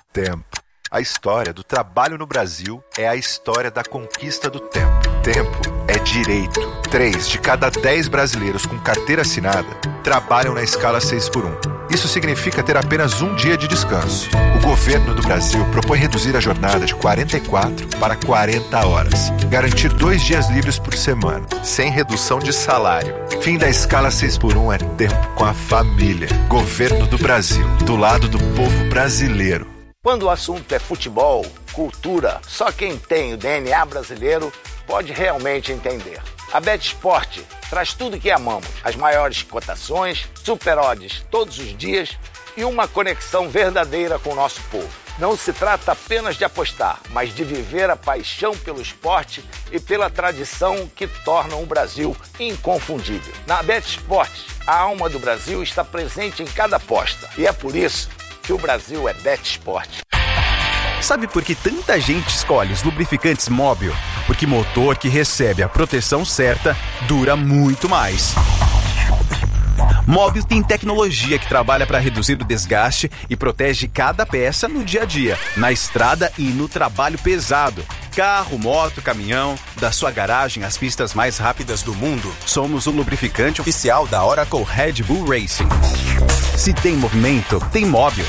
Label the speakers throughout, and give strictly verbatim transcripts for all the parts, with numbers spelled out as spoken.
Speaker 1: Tempo. A história do trabalho no Brasil é a história da conquista do tempo. Tempo é direito. Três de cada dez brasileiros com carteira assinada trabalham na escala seis por um. Isso significa ter apenas um dia de descanso. O governo do Brasil propõe reduzir a jornada de quarenta e quatro para quarenta horas. Garantir dois dias livres por semana, sem redução de salário. Fim da escala seis por um é tempo com a família. Governo do Brasil, do lado do povo brasileiro.
Speaker 2: Quando o assunto é futebol, cultura, só quem tem o D N A brasileiro pode realmente entender. A BetSport traz tudo que amamos, as maiores cotações, super odds todos os dias e uma conexão verdadeira com o nosso povo. Não se trata apenas de apostar, mas de viver a paixão pelo esporte e pela tradição que tornam o Brasil inconfundível. Na BetSport, a alma do Brasil está presente em cada aposta e é por isso que o Brasil é BetSport.
Speaker 3: Sabe por que tanta gente escolhe os lubrificantes Móbil? Porque motor que recebe a proteção certa dura muito mais. Móbil tem tecnologia que trabalha para reduzir o desgaste e protege cada peça no dia a dia, na estrada e no trabalho pesado. Carro, moto, caminhão, da sua garagem às pistas mais rápidas do mundo. Somos o lubrificante oficial da Oracle Red Bull Racing. Se tem movimento, tem Móbil.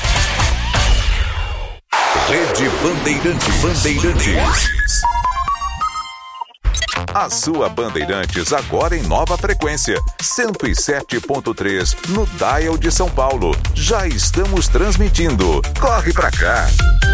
Speaker 4: Rede Bandeirantes. Bandeirantes. A sua Bandeirantes agora em nova frequência, cento e sete ponto três no dial de São Paulo. Já estamos transmitindo. Corre pra cá.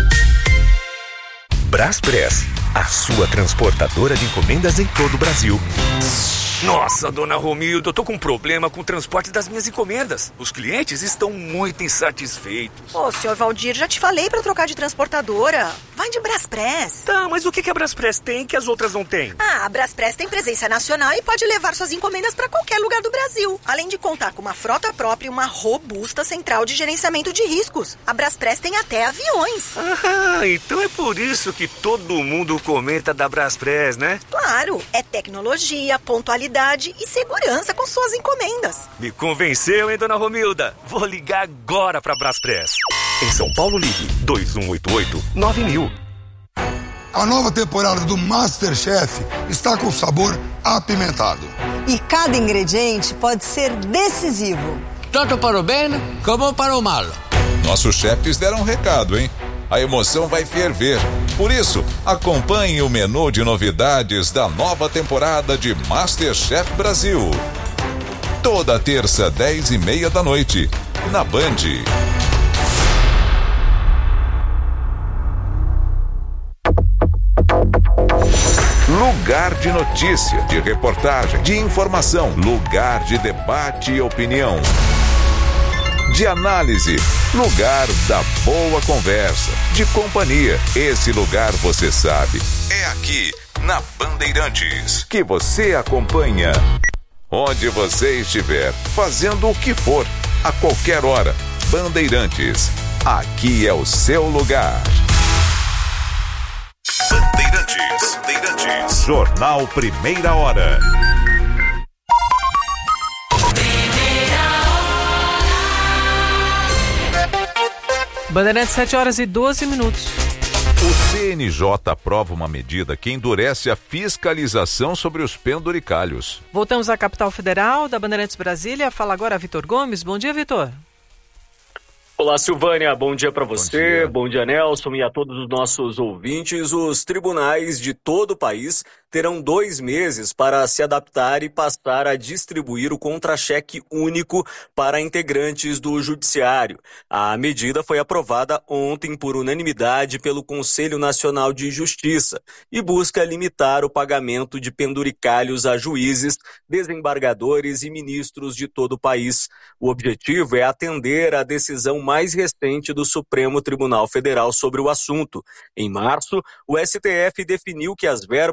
Speaker 5: Braspress, a sua transportadora de encomendas em todo o Brasil.
Speaker 6: Nossa, dona Romilda, eu tô com um problema com o transporte das minhas encomendas. Os clientes estão muito insatisfeitos.
Speaker 7: Ô, senhor Valdir, já te falei pra trocar de transportadora. Vai de Braspress.
Speaker 6: Tá, mas o que que a Braspress tem que as outras não têm?
Speaker 7: Ah, a Braspress tem presença nacional e pode levar suas encomendas pra qualquer lugar do Brasil. Além de contar com uma frota própria e uma robusta central de gerenciamento de riscos. A Braspress tem até aviões.
Speaker 6: Ah, então é por isso que todo mundo comenta da Braspress, né?
Speaker 7: Claro, é tecnologia, pontualidade e segurança com suas encomendas.
Speaker 6: Me convenceu, hein, dona Romilda? Vou ligar agora pra Braspress.
Speaker 5: Em São Paulo, ligue dois um oito oito nove mil.
Speaker 8: A nova temporada do MasterChef está com sabor apimentado.
Speaker 9: E cada ingrediente pode ser decisivo.
Speaker 10: Tanto para o bem como para o mal.
Speaker 4: Nossos chefes deram um recado, hein? A emoção vai ferver. Por isso, acompanhe o menu de novidades da nova temporada de MasterChef Brasil. Toda terça, dez e meia da noite, na Band. Lugar de notícia, de reportagem, de informação. Lugar de debate e opinião. De análise, lugar da boa conversa, de companhia. Esse lugar você sabe, é aqui na Bandeirantes, que você acompanha onde você estiver, fazendo o que for, a qualquer hora. Bandeirantes, aqui é o seu lugar. Bandeirantes, Bandeirantes. Jornal Primeira Hora.
Speaker 11: Bandeirantes, sete horas e doze minutos.
Speaker 4: O C N J aprova uma medida que endurece a fiscalização sobre os penduricalhos.
Speaker 11: Voltamos à capital federal da Bandeirantes Brasília. Fala agora Vitor Gomes. Bom dia, Vitor.
Speaker 12: Olá, Silvânia, bom dia para você, bom dia. bom dia, Nelson, e a todos os nossos ouvintes. Os tribunais de todo o país terão dois meses para se adaptar e passar a distribuir o contra-cheque único para integrantes do Judiciário. A medida foi aprovada ontem por unanimidade pelo Conselho Nacional de Justiça e busca limitar o pagamento de penduricalhos a juízes, desembargadores e ministros de todo o país. O objetivo é atender à decisão mais recente do Supremo Tribunal Federal sobre o assunto. Em março, o S T F definiu que as verbas indevidas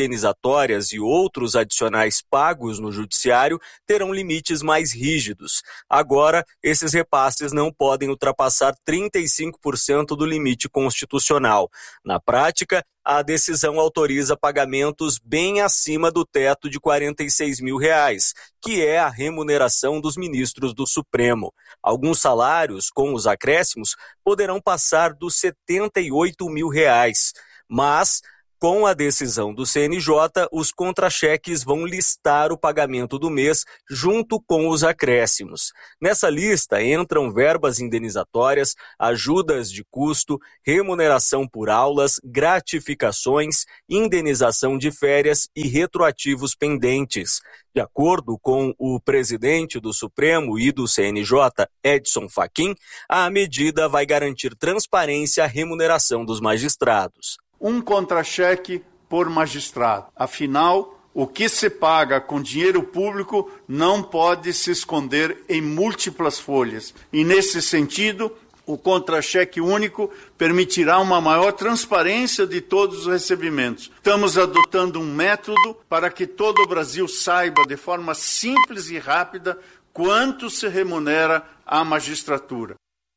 Speaker 12: indenizatórias e outros adicionais pagos no judiciário terão limites mais rígidos. Agora, esses repasses não podem ultrapassar trinta e cinco por cento do limite constitucional. Na prática, a decisão autoriza pagamentos bem acima do teto de quarenta e seis mil reais, que é a remuneração dos ministros do Supremo. Alguns salários, com os acréscimos, poderão passar dos setenta e oito mil reais, mas com a decisão do C N J, os contra-cheques vão listar o pagamento do mês junto com os acréscimos. Nessa lista entram verbas indenizatórias, ajudas de custo, remuneração por aulas, gratificações, indenização de férias e retroativos pendentes. De acordo com o presidente do Supremo e do C N J, Edson Fachin, a medida vai garantir transparência à remuneração dos magistrados.
Speaker 13: Um contra-cheque por magistrado. Afinal, o que se paga com dinheiro público não pode se esconder em múltiplas folhas. E, nesse sentido, o contra-cheque único permitirá uma maior transparência de todos os recebimentos. Estamos adotando um método para que todo o Brasil saiba, de forma simples e rápida, quanto se remunera a magistratura.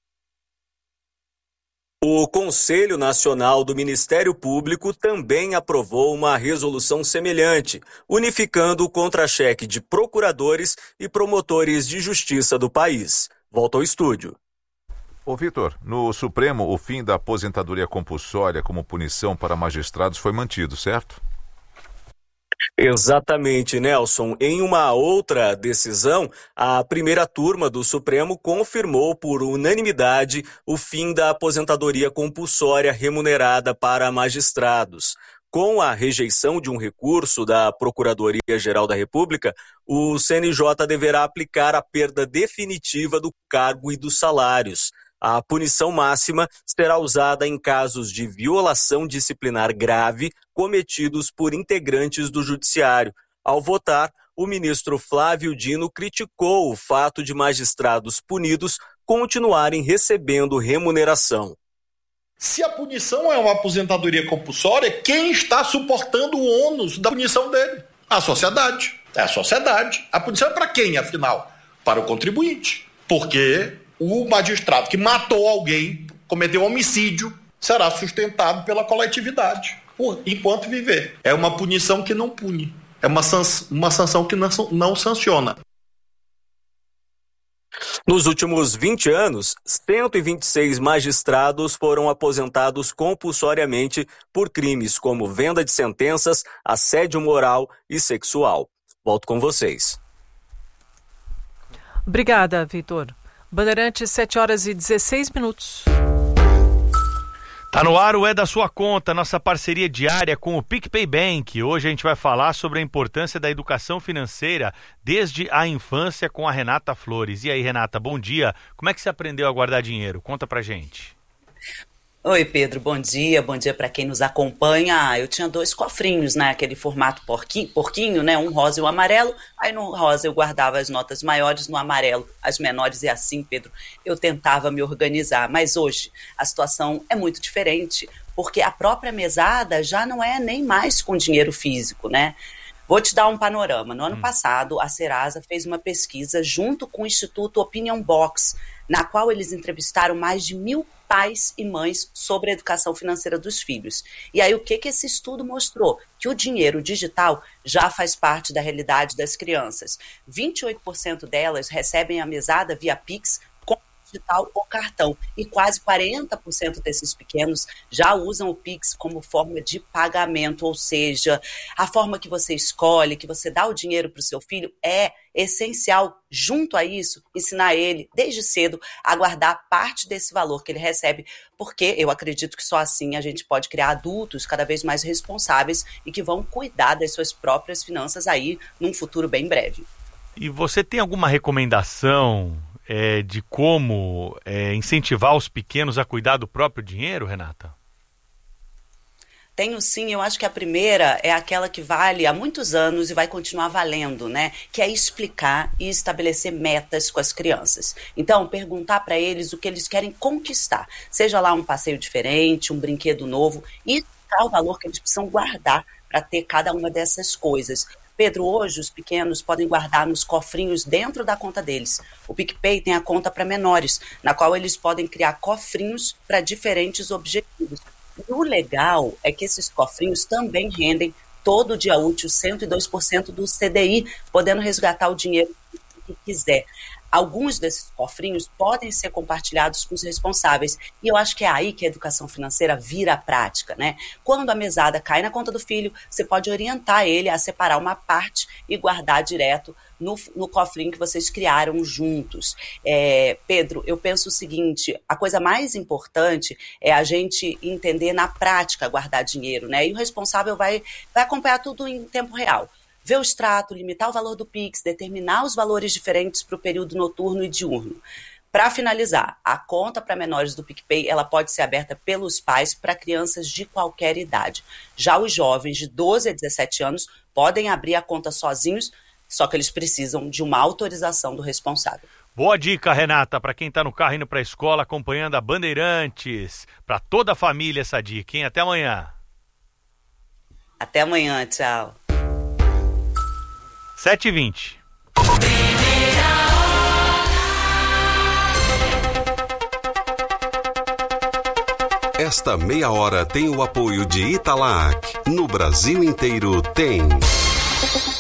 Speaker 12: O Conselho Nacional do Ministério Público também aprovou uma resolução semelhante, unificando o contra-cheque de procuradores e promotores de justiça do país. Volta ao estúdio.
Speaker 4: Ô Vitor, no Supremo, o fim da aposentadoria compulsória como punição para magistrados foi mantido, certo?
Speaker 12: Exatamente, Nelson. Em uma outra decisão, a primeira turma do Supremo confirmou por unanimidade o fim da aposentadoria compulsória remunerada para magistrados. Com a rejeição de um recurso da Procuradoria-Geral da República, o C N J deverá aplicar a perda definitiva do cargo e dos salários. A punição máxima será usada em casos de violação disciplinar grave cometidos por integrantes do Judiciário. Ao votar, o ministro Flávio Dino criticou o fato de magistrados punidos continuarem recebendo remuneração.
Speaker 14: Se a punição é uma aposentadoria compulsória, quem está suportando o ônus da punição dele? A sociedade. É a sociedade. A punição é para quem, afinal? Para o contribuinte. Porque o magistrado que matou alguém, cometeu homicídio, será sustentado pela coletividade, enquanto viver. É uma punição que não pune. É uma, sans- uma sanção que não, não sanciona.
Speaker 12: Nos últimos vinte anos, cento e vinte e seis magistrados foram aposentados compulsoriamente por crimes como venda de sentenças, assédio moral e sexual. Volto com vocês.
Speaker 11: Obrigada, Vitor. Bandeirantes, sete horas e dezesseis minutos.
Speaker 15: Tá no ar o É da Sua Conta, nossa parceria diária com o PicPay Bank. Hoje a gente vai falar sobre a importância da educação financeira desde a infância com a Renata Flores. E aí, Renata, bom dia. Como é que você aprendeu a guardar dinheiro? Conta pra gente.
Speaker 16: Oi, Pedro, bom dia, bom dia para quem nos acompanha. Eu tinha dois cofrinhos, né, aquele formato porquinho, porquinho, né, um rosa e um amarelo. Aí no rosa eu guardava as notas maiores, no amarelo as menores, e assim, Pedro, eu tentava me organizar. Mas hoje a situação é muito diferente, porque a própria mesada já não é nem mais com dinheiro físico, né? Vou te dar um panorama. No ano hum. passado, a Serasa fez uma pesquisa junto com o Instituto Opinion Box, na qual eles entrevistaram mais de mil pais e mães sobre a educação financeira dos filhos. E aí o que, que esse estudo mostrou? Que o dinheiro digital já faz parte da realidade das crianças. vinte e oito por cento delas recebem a mesada via Pix, digital ou cartão, e quase quarenta por cento desses pequenos já usam o Pix como forma de pagamento, ou seja, a forma que você escolhe, que você dá o dinheiro para o seu filho, é essencial, junto a isso, ensinar ele desde cedo a guardar parte desse valor que ele recebe, porque eu acredito que só assim a gente pode criar adultos cada vez mais responsáveis e que vão cuidar das suas próprias finanças aí num futuro bem breve.
Speaker 15: E você tem alguma recomendação É, de como é, incentivar os pequenos a cuidar do próprio dinheiro, Renata?
Speaker 16: Tenho sim, eu acho que a primeira é aquela que vale há muitos anos e vai continuar valendo, né? Que é explicar e estabelecer metas com as crianças. Então, perguntar para eles o que eles querem conquistar. Seja lá um passeio diferente, um brinquedo novo, e o valor que eles precisam guardar para ter cada uma dessas coisas. Pedro, hoje os pequenos podem guardar nos cofrinhos dentro da conta deles. O PicPay tem a conta para menores, na qual eles podem criar cofrinhos para diferentes objetivos. E o legal é que esses cofrinhos também rendem todo dia útil cento e dois por cento do C D I, podendo resgatar o dinheiro que quiser. Alguns desses cofrinhos podem ser compartilhados com os responsáveis. E eu acho que é aí que a educação financeira vira a prática, né? Quando a mesada cai na conta do filho, você pode orientar ele a separar uma parte e guardar direto no, no cofrinho que vocês criaram juntos. É, Pedro, eu penso o seguinte, a coisa mais importante é a gente entender na prática guardar dinheiro, né? E o responsável vai, vai acompanhar tudo em tempo real. Ver o extrato, limitar o valor do Pix, determinar os valores diferentes para o período noturno e diurno. Para finalizar, a conta para menores do PicPay ela pode ser aberta pelos pais para crianças de qualquer idade. Já os jovens de doze a dezessete anos podem abrir a conta sozinhos, só que eles precisam de uma autorização do responsável.
Speaker 15: Boa dica, Renata, para quem está no carro indo para a escola acompanhando a Bandeirantes. Para toda a família essa dica, hein? Até amanhã.
Speaker 16: Até amanhã, tchau.
Speaker 15: sete e vinte.
Speaker 17: Esta meia hora tem o apoio de Italac. No Brasil inteiro tem.